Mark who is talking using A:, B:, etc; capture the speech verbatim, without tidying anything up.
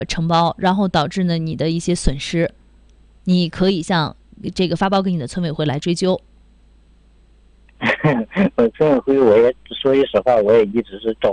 A: 承包，然后导致呢你的一些损失，你可以向这个发包给你的村委会来追究。
B: 我村委会我也说句实话，我也一直是找